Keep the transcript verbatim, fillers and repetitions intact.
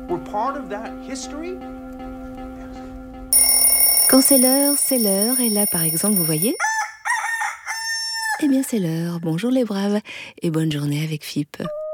We're part of that history. Quand c'est l'heure, c'est l'heure. Et là, par exemple, vous voyez ? Eh bien, c'est l'heure. Bonjour les braves et bonne journée avec F I P.